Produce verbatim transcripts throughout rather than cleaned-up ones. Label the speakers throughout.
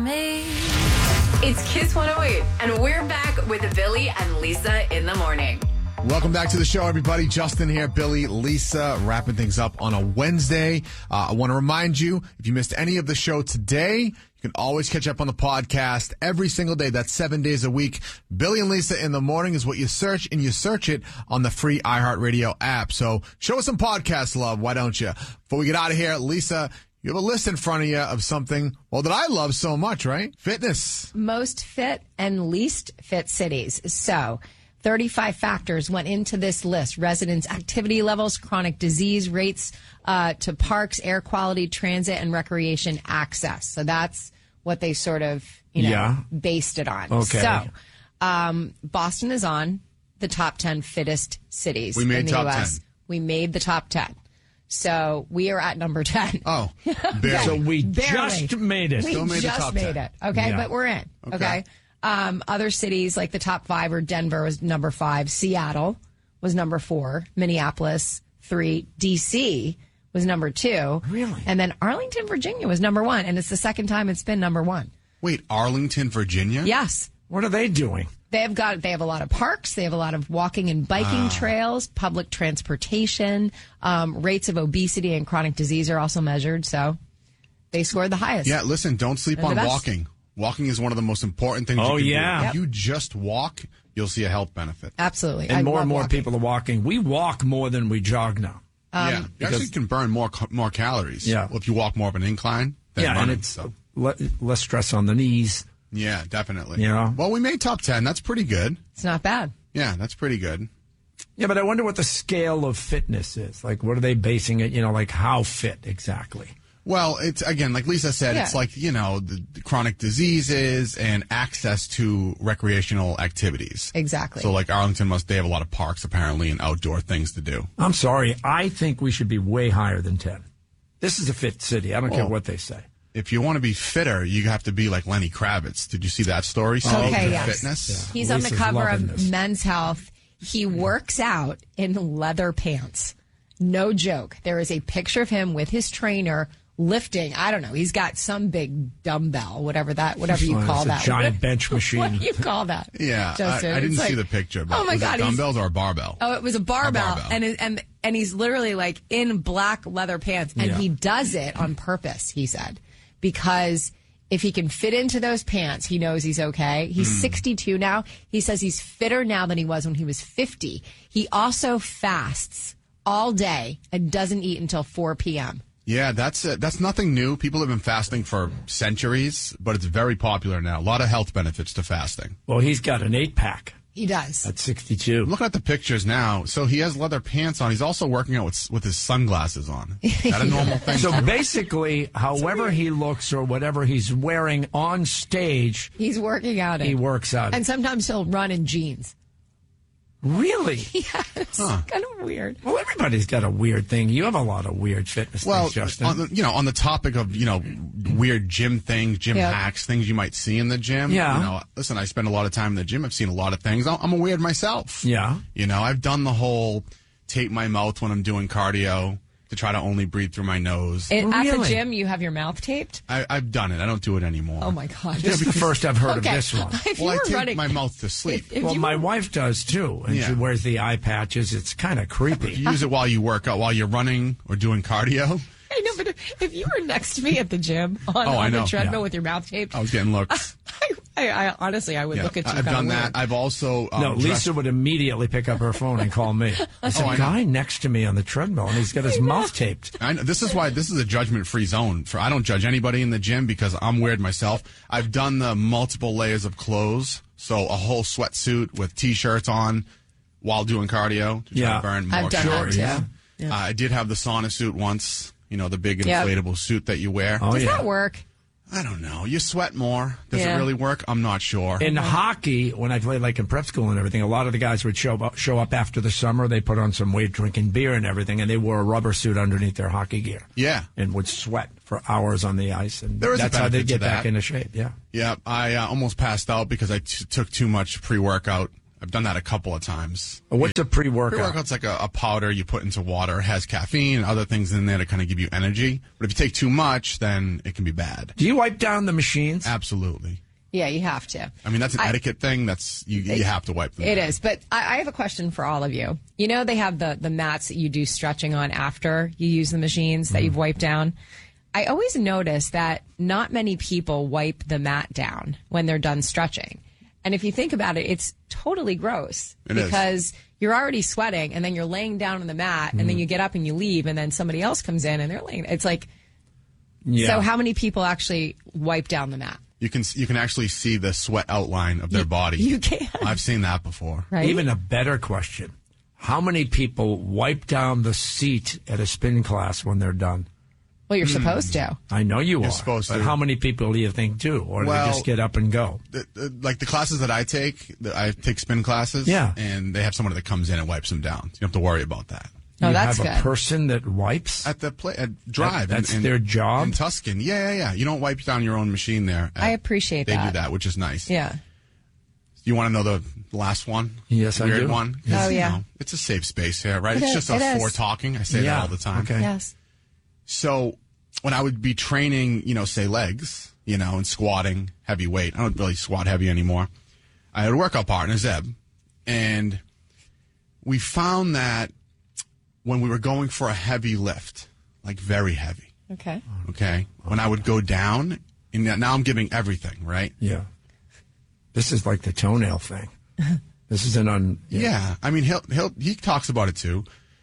Speaker 1: me. It's Kiss one oh eight, and we're back with Billy and Lisa in the morning.
Speaker 2: Welcome back to the show, everybody. Justin here, Billy, Lisa, wrapping things up on a Wednesday. Uh, I want to remind you, if you missed any of the show today, you can always catch up on the podcast every single day. That's seven days a week. Billy and Lisa in the morning is what you search, and you search it on the free iHeartRadio app. So show us some podcast love, why don't you? Before we get out of here, Lisa, you have a list in front of you of something, well, that I love so much, right? Fitness.
Speaker 3: Most fit and least fit cities. So thirty-five factors went into this list. Residents' activity levels, chronic disease rates uh, to parks, air quality, transit, and recreation access. So that's what they sort of, you know,
Speaker 4: yeah.
Speaker 3: based it on.
Speaker 4: Okay.
Speaker 3: So um, Boston is on the top ten fittest cities
Speaker 2: We made
Speaker 3: in the
Speaker 2: top
Speaker 3: U S.
Speaker 2: ten.
Speaker 3: We made the top ten. So we are at number ten.
Speaker 2: Oh, barely.
Speaker 4: So we
Speaker 3: Barely.
Speaker 4: just made it.
Speaker 3: We
Speaker 2: Still made the
Speaker 3: just
Speaker 2: top
Speaker 3: made
Speaker 2: ten.
Speaker 3: it. Okay,
Speaker 4: Yeah.
Speaker 3: but we're in. Okay.
Speaker 2: Okay.
Speaker 3: Um, other cities like the top five are Denver was number five, Seattle was number four, Minneapolis three, D C was number two.
Speaker 4: Really?
Speaker 3: And then Arlington, Virginia was number one, and it's the second time it's been number one.
Speaker 2: Wait, Arlington, Virginia?
Speaker 3: Yes.
Speaker 4: What are they doing?
Speaker 3: They have got they have a lot of parks, they have a lot of walking and biking trails, public transportation, um, rates of obesity and chronic disease are also measured, so they scored the highest.
Speaker 2: Yeah, listen, don't sleep
Speaker 3: They're
Speaker 2: on
Speaker 3: the best.
Speaker 2: walking. Walking is one of the most important things
Speaker 4: Oh,
Speaker 2: you can
Speaker 4: yeah.
Speaker 2: do.
Speaker 3: Yep.
Speaker 2: If you just walk, you'll see a health benefit.
Speaker 3: Absolutely.
Speaker 4: And
Speaker 3: I
Speaker 4: more
Speaker 3: love
Speaker 4: and more
Speaker 3: walking.
Speaker 4: people are walking. We walk more than we jog now.
Speaker 2: yeah, you actually can burn more ca- more calories.
Speaker 4: Yeah.
Speaker 2: if you walk more of an incline than
Speaker 4: Yeah,
Speaker 2: running.
Speaker 4: and it's
Speaker 2: so.
Speaker 4: le- less stress on the knees.
Speaker 2: Yeah, definitely.
Speaker 4: You know?
Speaker 2: Well, we made top ten. That's pretty good.
Speaker 3: It's not bad.
Speaker 2: Yeah, that's pretty good.
Speaker 4: Yeah, but I wonder what the scale of fitness is. Like, what are they basing it, you know, like how fit exactly?
Speaker 2: Well, it's again, like Lisa said,
Speaker 3: Yeah.
Speaker 2: it's like, you know, the, the chronic diseases and access to recreational activities.
Speaker 3: Exactly.
Speaker 2: So, like Arlington must, they have a lot of parks apparently and outdoor things to do.
Speaker 4: I'm sorry. I think we should be way higher than ten. This is a fit city. I don't care
Speaker 2: Well,
Speaker 4: what they say.
Speaker 2: If you want to be fitter, you have to be like Lenny Kravitz. Did you see that story? So
Speaker 3: Okay,
Speaker 2: the
Speaker 3: yes.
Speaker 2: fitness.
Speaker 3: He's on the
Speaker 4: Lisa's
Speaker 3: cover
Speaker 4: loving
Speaker 3: of
Speaker 4: this.
Speaker 3: Men's Health. He works out in leather pants. No joke. There is a picture of him with his trainer lifting. I don't know. He's got some big dumbbell, whatever that, whatever you
Speaker 4: Well,
Speaker 3: call
Speaker 4: it's a
Speaker 3: that.
Speaker 4: giant
Speaker 3: What-
Speaker 4: bench machine.
Speaker 3: What do you call that?
Speaker 2: Yeah,
Speaker 3: Justin?
Speaker 2: I, I didn't
Speaker 3: It's
Speaker 2: see
Speaker 3: like-
Speaker 2: the picture. But
Speaker 3: Oh my
Speaker 2: was
Speaker 3: God,
Speaker 2: it
Speaker 3: he's-
Speaker 2: dumbbells or a barbell?
Speaker 3: Oh, it was a barbell,
Speaker 2: barbell.
Speaker 3: and it- and and he's literally like in black leather pants, and
Speaker 4: Yeah.
Speaker 3: he does it on purpose. He said because if he can fit into those pants, he knows he's okay. He's
Speaker 2: Hmm.
Speaker 3: sixty-two now. He says he's fitter now than he was when he was fifty. He also fasts all day and doesn't eat until four p.m.
Speaker 2: Yeah, that's uh, that's nothing new. People have been fasting for centuries, but it's very popular now. A lot of health benefits to fasting.
Speaker 4: Well, he's got an eight pack
Speaker 3: He does.
Speaker 4: at sixty-two.
Speaker 2: I'm looking at the pictures now. So he has leather pants on. He's also working out with, with his sunglasses on. Is that a normal thing?
Speaker 4: So basically, however he looks or whatever he's wearing on stage,
Speaker 3: He's working out.
Speaker 4: he
Speaker 3: in.
Speaker 4: works out.
Speaker 3: And sometimes he'll run in jeans.
Speaker 4: Really?
Speaker 3: Yes.
Speaker 2: Huh.
Speaker 3: Kind of weird.
Speaker 4: Well, everybody's got a weird thing. You have a lot of weird fitness
Speaker 2: Well,
Speaker 4: things, Justin.
Speaker 2: on the, you know, on the topic of, you know, weird gym things, gym
Speaker 3: Yeah.
Speaker 2: hacks, things you might see in the gym.
Speaker 4: Yeah.
Speaker 2: You know, listen, I spend a lot of time in the gym. I've seen a lot of things. I'm I'm a weird myself.
Speaker 4: Yeah.
Speaker 2: You know, I've done the whole tape my mouth when I'm doing cardio to try to only breathe through my nose.
Speaker 3: And At the
Speaker 4: Really?
Speaker 3: gym, you have your mouth taped?
Speaker 2: I, I've done it. I don't do it anymore.
Speaker 3: Oh, my God.
Speaker 4: This is the first I've heard
Speaker 3: Okay.
Speaker 4: of this one.
Speaker 3: If you
Speaker 2: Well, I
Speaker 3: were
Speaker 2: tape
Speaker 3: running,
Speaker 2: my mouth to sleep.
Speaker 3: If, if
Speaker 4: Well,
Speaker 3: you
Speaker 4: my
Speaker 3: were,
Speaker 4: wife does too, and she
Speaker 2: Yeah.
Speaker 4: wears the eye patches. It's kind of creepy.
Speaker 2: You use it while you work out, while you're running or doing cardio.
Speaker 3: I know, but if, if you were next to me at the gym on,
Speaker 2: Oh, I
Speaker 3: on the
Speaker 2: know.
Speaker 3: treadmill
Speaker 4: Yeah.
Speaker 3: with your mouth taped,
Speaker 2: I was getting looks.
Speaker 3: I, I, I honestly, I would
Speaker 2: Yeah,
Speaker 3: look at you.
Speaker 2: I've
Speaker 3: kinda
Speaker 2: done
Speaker 3: weird.
Speaker 2: that. I've also um,
Speaker 4: No,
Speaker 2: dressed-
Speaker 4: Lisa would immediately pick up her phone and call me. There's
Speaker 2: Oh,
Speaker 4: a
Speaker 2: I know.
Speaker 4: guy next to me on the treadmill, and he's got his mouth taped.
Speaker 2: I know, this is why this is a judgment-free zone. For I don't judge anybody in the gym because I'm weird myself. I've done the multiple layers of clothes, so a whole sweatsuit with t-shirts on while doing cardio to try
Speaker 4: Yeah.
Speaker 2: to burn more
Speaker 3: I've done
Speaker 2: calories.
Speaker 3: that too.
Speaker 2: Uh, I did have the sauna suit once. You know, the big
Speaker 3: Yep.
Speaker 2: inflatable suit that you wear.
Speaker 4: Oh,
Speaker 3: Does
Speaker 4: yeah.
Speaker 3: that work?
Speaker 2: I don't know. You sweat more. Does
Speaker 3: Yeah.
Speaker 2: it really work? I'm not sure.
Speaker 4: In hockey, when I played like in prep school and everything, a lot of the guys would show up, show up after the summer. They put on some weight, drinking beer and everything, and they wore a rubber suit underneath their hockey gear.
Speaker 2: Yeah.
Speaker 4: And would sweat for hours on the ice. And
Speaker 2: There is a
Speaker 4: that's how they
Speaker 2: benefit to
Speaker 4: get back
Speaker 2: that.
Speaker 4: into shape. Yeah.
Speaker 2: Yeah, I uh, almost passed out because I t- took too much pre-workout
Speaker 5: I've done that a couple of times.
Speaker 4: What's a pre-workout?
Speaker 5: Pre-workout's like a, a powder you put into water. It has caffeine and other things in there to kind of give you energy. But if you take too much, then it can be bad.
Speaker 4: Do you wipe down the machines?
Speaker 5: Absolutely.
Speaker 3: Yeah, you have to.
Speaker 5: I mean, that's an
Speaker 3: I,
Speaker 5: etiquette thing. That's you, you have to wipe them
Speaker 3: It
Speaker 5: down.
Speaker 3: is, but I, I have a question for all of you. You know, they have the, the mats that you do stretching on after you use the machines that
Speaker 5: Mm-hmm.
Speaker 3: you've wiped down. I always notice that not many people wipe the mat down when they're done stretching. And if you think about it, it's totally gross
Speaker 5: It is.
Speaker 3: because you're already sweating and then you're laying down on the mat and then
Speaker 5: Mm-hmm.
Speaker 3: you get up and you leave and then somebody else comes in and they're laying. It's like,
Speaker 4: Yeah.
Speaker 3: so how many people actually wipe down the mat?
Speaker 5: You can you can actually see the sweat outline of their body.
Speaker 3: You can.
Speaker 5: I've seen that before.
Speaker 3: Right?
Speaker 4: Even a better question. How many people wipe down the seat at a spin class when they're done?
Speaker 3: Well, you're supposed to.
Speaker 4: I know you
Speaker 5: You're
Speaker 4: are.
Speaker 5: supposed
Speaker 4: but
Speaker 5: to.
Speaker 4: how many people do you think do? Or do
Speaker 5: Well-
Speaker 4: they just get up and go?
Speaker 5: The, the, like the classes that I take, the, I take spin classes.
Speaker 4: Yeah.
Speaker 5: And they have someone that comes in and wipes them down. So you don't have to worry about that.
Speaker 3: Oh,
Speaker 4: you
Speaker 3: that's
Speaker 4: have
Speaker 3: good.
Speaker 4: a person that wipes?
Speaker 5: At the play, at Drive.
Speaker 4: That- that's
Speaker 5: in, in,
Speaker 4: their job?
Speaker 5: In Tuscan. Yeah, yeah, yeah. You don't wipe down your own machine there.
Speaker 3: I
Speaker 5: At-
Speaker 3: appreciate
Speaker 5: they
Speaker 3: that.
Speaker 5: do that, which is nice.
Speaker 3: Yeah.
Speaker 5: You want to know the last one?
Speaker 4: Yes, I
Speaker 5: Weird
Speaker 4: do.
Speaker 5: one?
Speaker 3: Oh,
Speaker 5: You
Speaker 3: yeah.
Speaker 5: know, it's a safe space here, right?
Speaker 3: It
Speaker 5: it's
Speaker 3: is,
Speaker 5: just
Speaker 3: it
Speaker 5: us
Speaker 3: is.
Speaker 5: four talking. I say
Speaker 4: Yeah,
Speaker 5: that all the time.
Speaker 4: okay.
Speaker 3: Yes.
Speaker 5: So when I would be training, you know, say legs, you know, and squatting heavy weight, I don't really squat heavy anymore. I had a workout partner, Zeb, and we found that when we were going for a heavy lift, like very heavy,
Speaker 3: Okay.
Speaker 5: okay, when I would go down, and now I'm giving everything, right?
Speaker 4: Yeah. This is like the toenail thing. This is an un.
Speaker 5: Yeah, I mean, he'll he'll he talks about it too.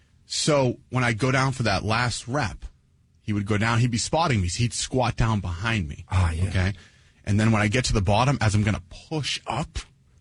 Speaker 5: So when I go down for that last rep, he would go down. He'd be spotting me. So he'd squat down behind me.
Speaker 4: Ah, yeah.
Speaker 5: Okay, and then when I get to the bottom, as I'm going to push up,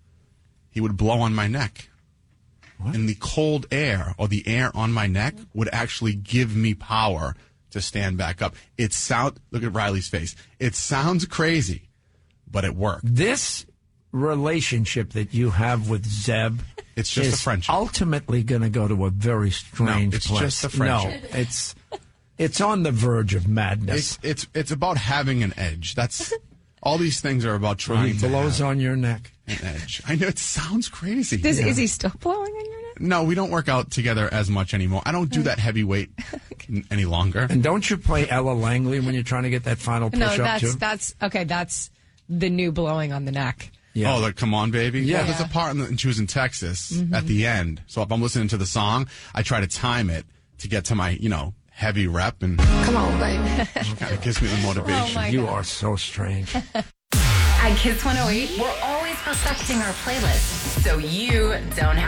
Speaker 5: he would blow on my neck.
Speaker 4: What?
Speaker 5: And the cold air or the air on my neck would actually give me power to stand back up. It sound. Look at Riley's face. It sounds crazy, but it worked.
Speaker 4: This relationship that you have with Zeb
Speaker 5: It's just a
Speaker 4: is
Speaker 5: friendship.
Speaker 4: ultimately going to go to a very strange
Speaker 5: No, it's
Speaker 4: place.
Speaker 5: just a friendship.
Speaker 4: No, it's it's on the verge of madness.
Speaker 5: It's it's it's about having an edge. That's all these things are about trying
Speaker 4: He
Speaker 5: to
Speaker 4: blows
Speaker 5: have
Speaker 4: on your neck.
Speaker 5: an edge. I know it sounds crazy.
Speaker 3: Does, Is he still blowing on your neck?
Speaker 5: No, we don't work out together as much anymore. I don't do that heavy weight n- any longer.
Speaker 4: And don't you play Ella Langley when you're trying to get that final push
Speaker 3: No,
Speaker 4: up
Speaker 3: that's
Speaker 4: too?
Speaker 3: that's okay. That's the new blowing on the neck.
Speaker 4: Yeah.
Speaker 5: Oh, like, come on, baby.
Speaker 4: Yeah.
Speaker 5: Well, there's a part in the, and she was in Texas at the end. So if I'm listening to the song, I try to time it to get to my, you know, heavy rep, and
Speaker 3: Come on, baby.
Speaker 5: kind of gives me the motivation.
Speaker 3: Oh, my
Speaker 4: you
Speaker 3: God.
Speaker 4: are so strange.
Speaker 1: At Kiss one oh eight, we're always perfecting our playlist so you don't have